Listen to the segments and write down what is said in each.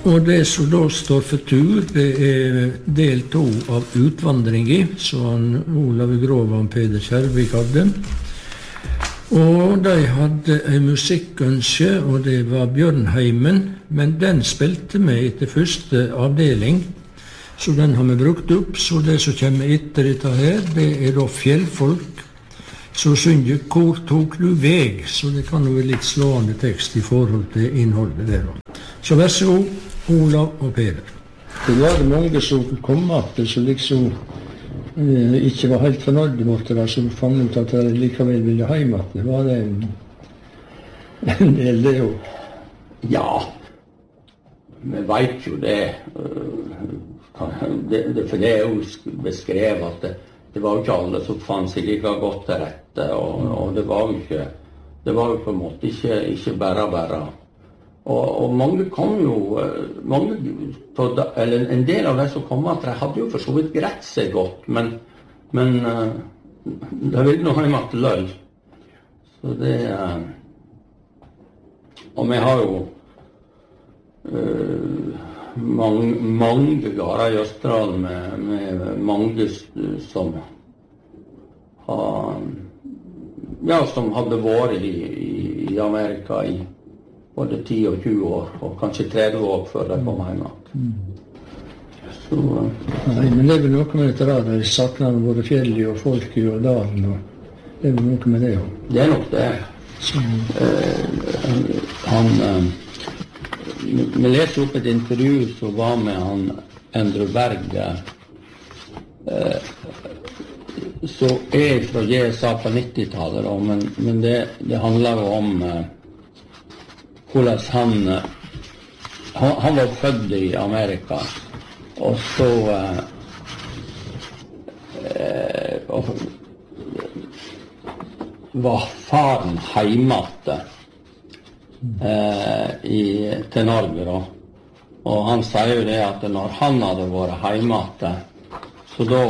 Og det som da står for tur, det del 2 av utvandringen, som Olav Grov og Peder Kjærvik hadde. Og de hadde en musikkønske, og det var Bjørnheimen, men den spilte vi etter første avdeling, så den har vi brukt opp. Så det som kommer etter dette her, det er da fjellfolk, som synger 'Hvor tok du veg?', så det kan jo være litt slående tekst i forhold til innholdet der. Så vær så god, Olav og Peder. Det var mange som kom opp, som liksom ikke var helt fornøyde med det, som fant ut at de likevel ville hjem. Det var det en del det jo. Ja, vi vet jo det. For det er jo beskrevet at det var jo ikke alle som fant seg like godt til rette, og det var jo på en måte ikke bare. Og mange kom jo, eller en del av de som kom at de hadde jo for så vidt greit seg godt, men de ville nå hjem til løy. Så det, og vi har jo mange gårder i Østerdalen med mange som som hadde vært i Amerika i både 10 og 20 år, og kanskje 30 år før de kom hjem. Nei, men det er vel noe med dette der, de sakner både fjellet og folket og dalen, og det er vel noe med det også. Det er nok det. Vi leser opp et intervju som var med han Endre Berg, som er fra GSA på 90-tallet, men det handler jo om hvordan han var født i Amerika, og så var faren hjemme til Norge da. Og han sier jo det at når han hadde vært hjemme, så da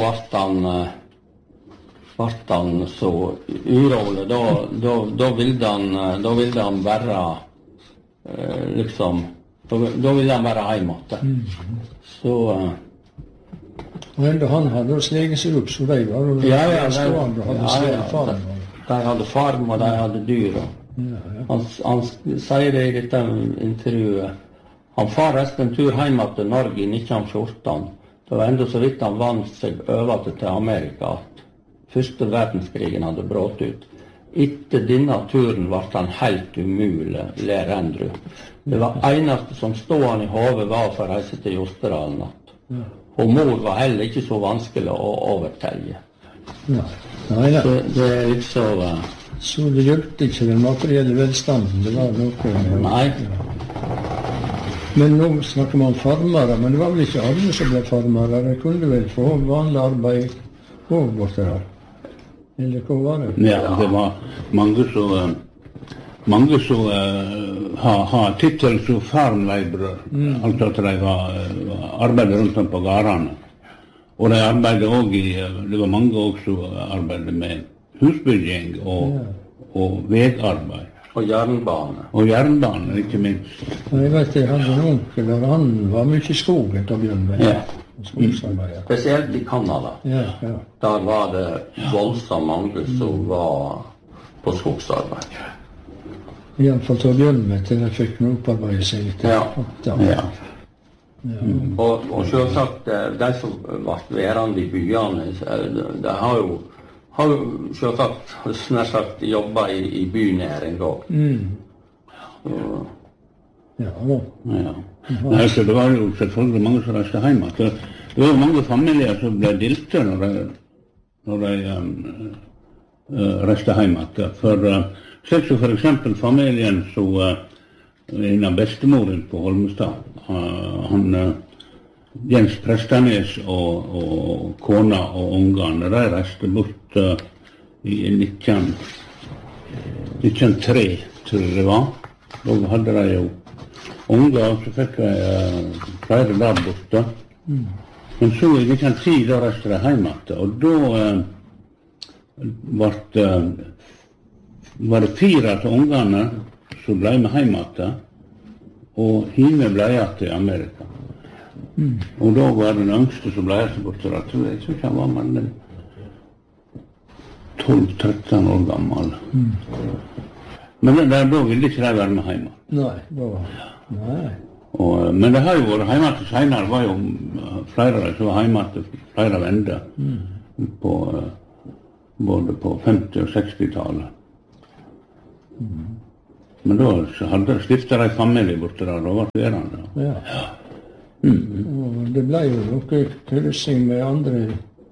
ble han så urolig, da ville han bare liksom, da ville han være hjemme. Så og enda han hadde slegen seg opp, så de var stående og hadde slegen farm. De hadde farm, og de hadde dyr. Han sier det i dette intervjuet. Han far resten en tur hjemme til Norge i 1914. Det var enda så vidt han vant seg over til Amerika at første verdenskrigen hadde brått ut. Etter denne turen ble han helt umulig, ler Endrud. Det var eneste som stod han i hodet var for å reise til Jostedalen. Og mor var heller ikke så vanskelig å overtelle. Det er liksom... Så det hjelpte ikke den materielle velstanden, det var noe... Nei. Men nå snakker man om farmere, men det var vel ikke alle som ble farmere. De kunne vel få vanlig arbeid og borte der. Eller hva var det? Ja, det var mange som har tittel som farmleibrør. Altså at de arbeidet rundt om på gårdene. Og de arbeidet også det var mange også som arbeidet med husbygging og vegarbeid. Og jernbane. Og jernbane, ikke minst. Jeg vet jeg hadde en onkel der, han var mye i skogen til å begynne med. Spesielt i Kanada. Der var det voldsomt mange som var på skogsarbeid. I alle fall til å begynne med, til jeg fikk noe opparbeide seg litt. Og selvsagt, de som ble værende i byene, de har jo selvsagt snart sagt jobbet i bynæring også. Nei, så det var jo selvfølgelig mange som reiste hjemme. Det var jo mange familier som ble dilte når de reiste hjemme. For eksempel familien som en av bestemoren på Holmestad, Jens Prestanes og kona og ungene, de reiste bort i 1903, tror jeg det var. Da hadde de jo unger, og så fikk de flere der borte. Men så i 1910, da reiste de hjemme, og da var det 4 av ungene som ble med hjemme. og hine ble igjen til Amerika. Og da var den yngste som ble igjen bort til at jeg tror ikke han var mer enn 12-13 år gammel. Men da ville ikke de være med hjemme. Nei. Men det har jo vært hjemme til senere, var jo flere som var hjemme til flere vender, både på 50- og 60-tallet. Men da stiftet de familie borte der, da var det verande. Ja. Og det ble jo noe kryssing med andre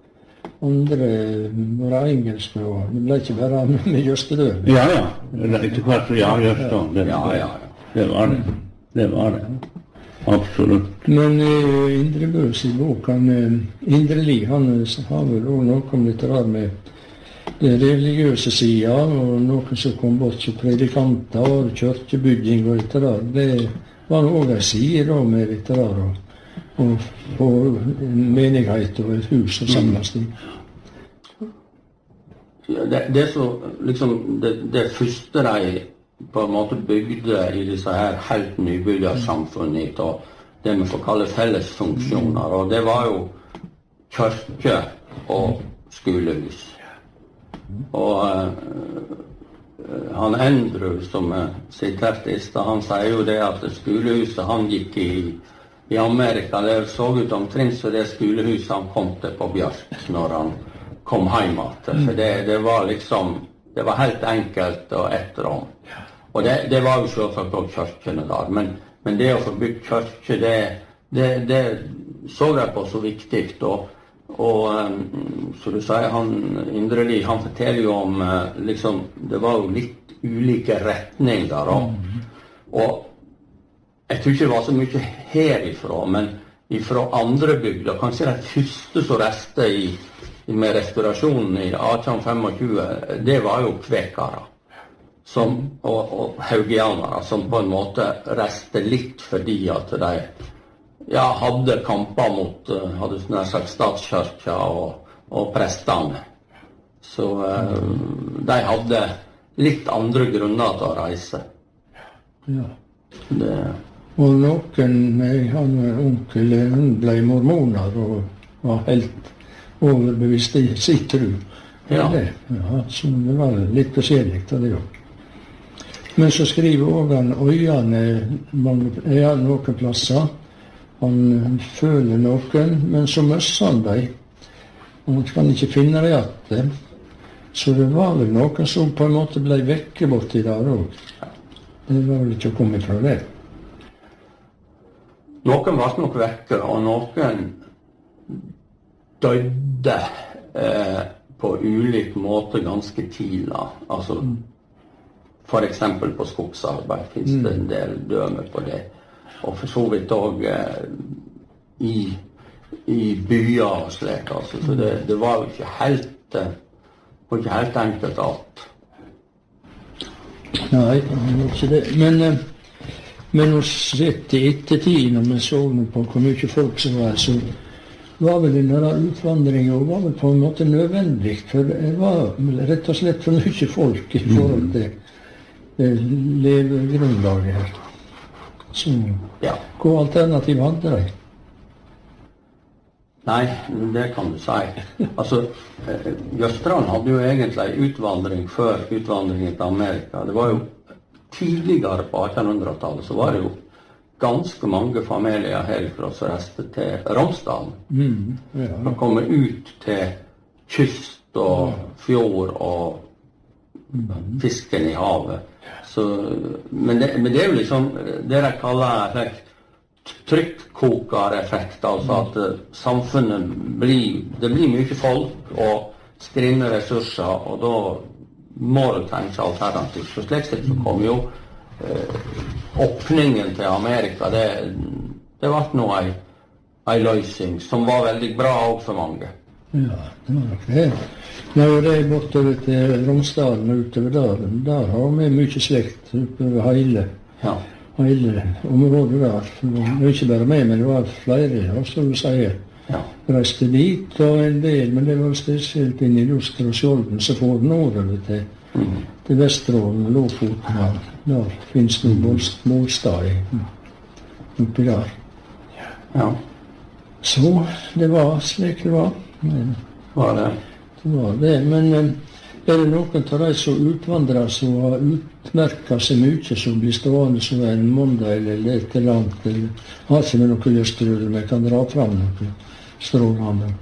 våre engelske, og det ble ikke bare med Jøstedøl. Ja. Etter hvert, Jøstedøl. Det var det. Absolutt. Men Indre Bøs i boken, Indre Li, han har vel også noe om litt rar med det religiøse sida, og noen som kom bort som predikanter, og kirkebygging og litt rar. Det var også en side da med litt rar, og en menighet og et hus og samles i. Det så, liksom, det første de på en måte bygde i disse her helt nybyggersamfunnet, og det vi får kalle fellesfunksjoner, og det var jo kirke og skolehus. Og han Andrew, som siterte i sted, han sier jo det at skolehuset han gikk i Amerika, det så ut omtrent som det skolehuset han kom til på Bjørk når han kom hjem. For det var liksom, det var helt enkelt og ett rom. Og det var jo selvsagt også kirkene der, men det å få bygd kirke, det så jeg på så viktig, og så du sier, Indre Li, han forteller jo om, liksom, det var jo litt ulike retninger, og jeg tror ikke det var så mye herifra, men ifra andre bygder, kanskje de første som reste med restaurasjonen i 1825, det var jo kvekere, og haugianere, som på en måte reste litt fordi at de hadde kamper mot, hadde nær sagt, statskirka og prestene. Så de hadde litt andre grunner til å reise. Ja. Og noen, han onkel, hun ble mormoner og var helt overbevist i sitt tro. Så det var litt forskjellig av det også. Men så skriver også han øyene noen plasser. Han føler noen, men så møsser han dem. Han kan ikke finne det igjen. Så det var vel noen som på en måte ble vekke borti der også. Det var vel ikke å komme fra det. Noen var nok vekke, og noen døde på ulik måte ganske tidlig. Altså, for eksempel på skogsarbeid finnes det en del døme på det. Og for så vidt også i byer og slik. Altså. Så det var jo ikke helt enkelt alt. Nei, det var ikke det. Men å sett i ettertid, når vi så på hvor mye folk som var, så var vel denne utvandringen var vel på en måte nødvendig, for det var rett og slett for mye folk i forhold til levegrunnlaget her. Så hva alternativ hadde de? Nei, det kan du si. Altså, Jøstedalen hadde jo egentlig utvandring før utvandringen til Amerika. Det var jo tidligere på 1800-tallet, så var det jo ganske mange familier herfra som reiste til Romsdalen. De kommer ut til kyst og fjord og fisken i havet. Så, men det er jo liksom det de kaller trykkokereffekt, altså at samfunnet det blir mye folk og skrinne ressurser, og da må du tenke alternativt. Så slik sett så kom jo åpningen til Amerika, det var nå en løsning som var veldig bra også for mange. Ja, det var nok det. Når det er bortover til Romsdalen og utover der har vi mye slekt utover hele området der. Det var ikke bare meg, men det var flere, som du sier. Reiste dit og en del, men det var spesielt inn i Luster og Skjolden, så får den nordover til Vesterålen og Lofoten. Der finnes det målstad i. oppi der. Ja. Så det var slik det var. Var det? Det var det, men er det noen av de som utvandrer som har utmerket seg mye, som blir stående som en måndag eller litt langt, eller har ikke med noe lyst til det, men kan dra fram noe strålende?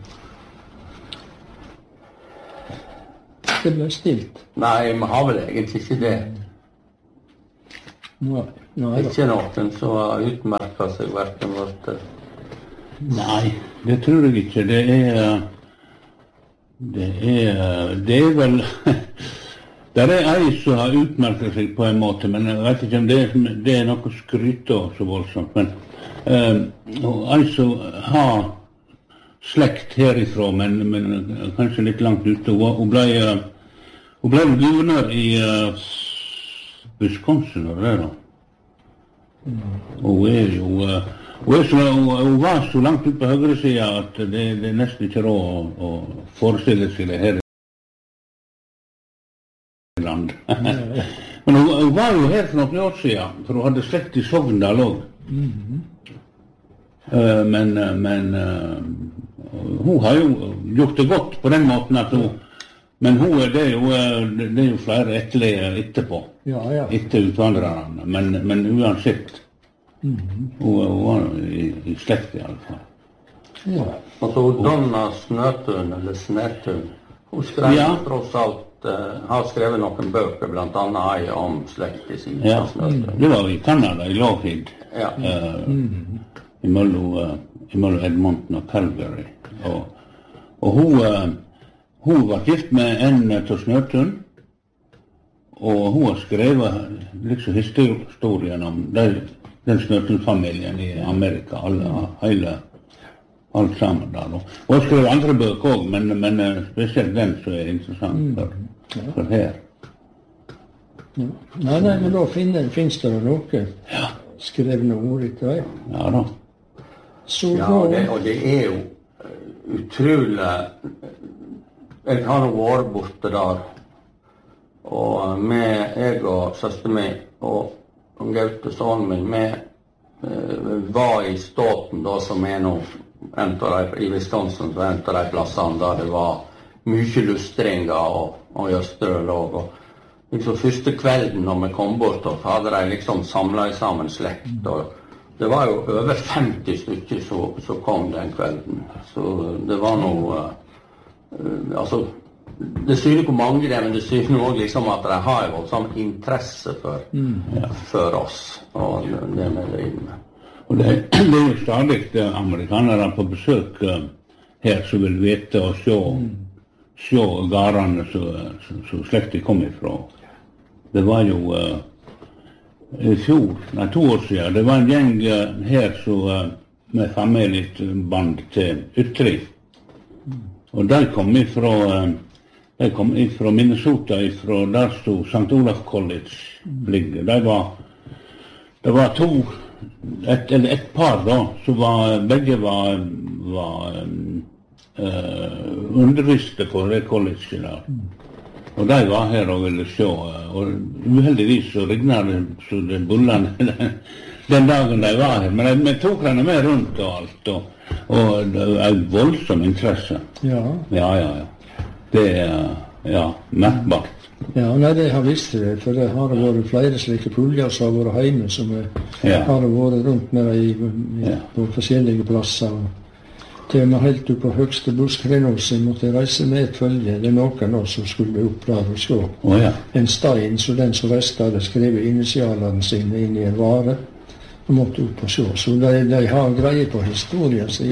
Det ble stilt. Nei, vi har vel egentlig ikke det. Nei da. Ikke noen som har utmerket seg hverken vårt. Nei, det tror jeg ikke. Det er vel der er ei som har utmerket seg på en måte, men jeg vet ikke om det er noe skryt av så voldsomt. Men ei som har slekt herifra, men kanskje litt langt ute. Hun ble guvernør i Wisconsin, og det da. Hun var så langt ut på høyre siden at det er nesten ikke råd å forestille seg det her i land. Men hun var jo her for noen år siden, for hun hadde slekt i Sogndal også. Men hun har jo gjort det godt på den måten at hun, men det er jo flere etterlige etterpå, etter utvandrerne, men uansett. Hun var i slekt i alle fall. Ja. Altså Donna Snøtun, eller Snetun, hun skrev tross alt, har skrevet noen bøker, blant annet ei om slekt i sin Snøtun. Det var i Canada, i Lougheed, imellom Edmonton og Calgary. Og hun var gift med en til Snøtun, og hun har skrevet liksom historien om den Snøtun-familien i Amerika, alt sammen der. Og jeg skrev andre bøker også, men spesielt den som er interessant for her. Ja. Nei, men da finnes det noe skrevne ord etter deg. Ja da. Og det er jo utrolig. Jeg har nå vært borte der, og jeg og søster min og Gaute sønnen min, vi var i Stoughton da, som er nå i Wisconsin, så en av de plassene der det var mye lustringer og jøstrøl og liksom første kvelden når vi kom bort, og hadde de liksom samlet sammen slekt, og det var jo over 50 stykker som kom den kvelden, så det var noe, altså det syner hvor mange det er, men det syner også liksom at de har jo sånn interesse for oss og det vi driver med. Og det er jo stadig amerikanere på besøk her som vil vite og se garene som slektet kom ifra. Det var jo i fjor, 2 år siden, det var en gjeng her som med familieband til Ytri. Og de kom ifra Minnesota, ifra der stod St. Olaf College ligger. Det var et par da, som begge var underviste på det colleget der. Og de var her og ville se, og uheldigvis så regnet det så det bullene den dagen de var her. Men vi tok henne med rundt og alt, og det var en voldsom interesse. Ja. Det er merkbart. Ja, nei, det har visst det, for det har vært flere slike puljer som har vært hjemme, som har vært rundt med på forskjellige plasser. Til og med helt opp på høgste buskrenåsen måtte reise med et følge. Det er noen også som skulle opp der og se. En stein, så den som reiste hadde skrevet initialene sine inn i en vare, og måtte opp og se. Så de har greie på historien. Så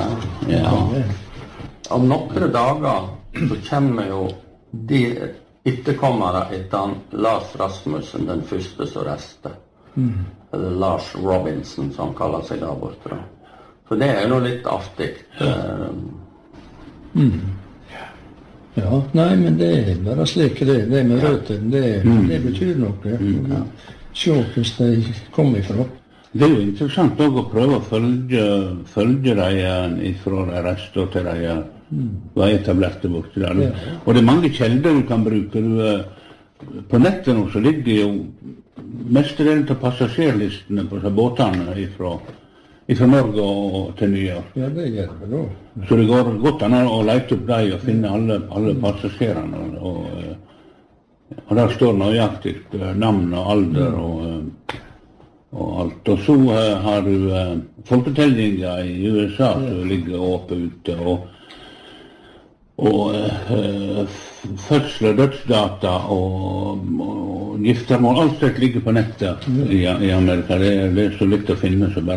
Om noen dager så kommer jo de etterkommere etter Lars Rasmussen, den første som reiste. Eller Lars Robinson, som han kaller seg der borte. Så det er jo noe litt artig. Ja, nei, men det er bare slik det med røttene, det betyr noe. Se hvordan de kom ifra. Det er jo interessant også å prøve å følge dem ifra de reiste til de var etablerte borte der. Og det er mange kjelder du kan bruke. På nettet nå så ligger jo mestadelen av passasjerlistene på disse båtene fra Norge og til New York. Ja, det gjør det da. Så det går godt an å lete opp dem og finne alle passasjerene. Og der står nøyaktig navn og alder og alt. Og så har du folketellinger i USA som ligger åpent ute, og fødsel og dødsdata og giftermål, alt dette ligger på nettet i Amerika. Det er så litt å finne så bare